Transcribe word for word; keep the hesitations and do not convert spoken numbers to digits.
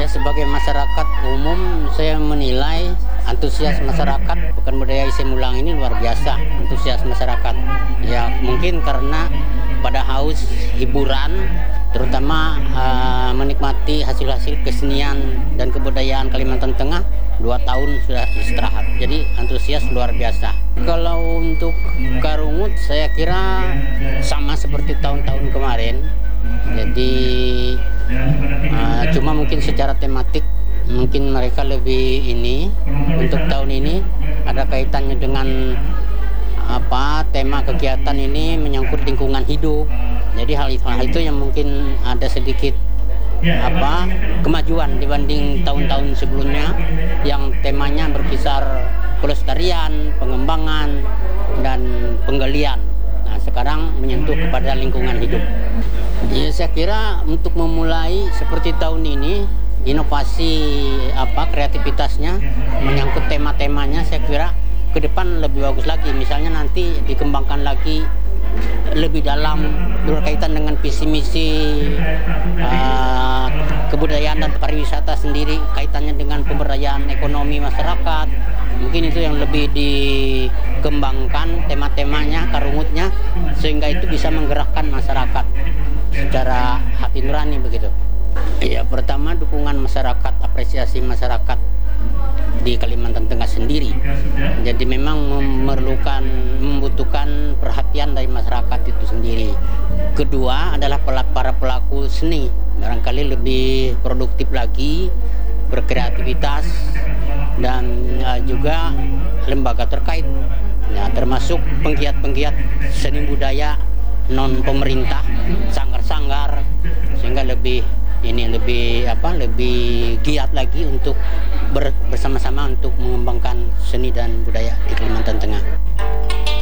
sebagai masyarakat umum, saya menilai antusias masyarakat Pekan Budaya Isi Mulang ini luar biasa. Antusias masyarakat, ya mungkin karena pada haus hiburan, terutama uh, menikmati hasil-hasil kesenian dan kebudayaan Kalimantan Tengah. Dua tahun sudah istirahat, jadi antusias luar biasa. Kalau untuk Karungut, saya kira sama seperti tahun-tahun kemarin. Jadi uh, cuma mungkin secara tematik mungkin mereka lebih ini. Untuk tahun ini ada kaitannya dengan apa tema kegiatan ini menyangkut lingkungan hidup. Jadi hal-hal itu yang mungkin ada sedikit apa kemajuan dibanding tahun-tahun sebelumnya yang temanya berkisar pelestarian, pengembangan, dan penggalian. Nah, sekarang menyentuh kepada lingkungan hidup. Ya, saya kira untuk memulai seperti tahun ini, inovasi apa kreativitasnya menyangkut tema-temanya, saya kira ke depan lebih bagus lagi. Misalnya nanti dikembangkan lagi lebih dalam berkaitan dengan visi misi uh, kebudayaan dan pariwisata sendiri, kaitannya dengan pemberdayaan ekonomi masyarakat. Mungkin itu yang lebih dikembangkan tema-temanya, karungutnya, sehingga itu bisa menggerakkan masyarakat secara hati nurani begitu. Ya, pertama dukungan masyarakat, apresiasi masyarakat di Kalimantan Tengah sendiri. Jadi memang memerlukan, membutuhkan perhatian dari masyarakat itu sendiri. Kedua adalah para pelaku seni, barangkali lebih produktif lagi, berkreativitas, dan uh, juga lembaga terkait, ya, termasuk penggiat-penggiat seni budaya non pemerintah, sanggar-sanggar, sehingga lebih ini lebih apa lebih giat lagi untuk ber, bersama-sama untuk mengembangkan seni dan budaya di Kalimantan Tengah.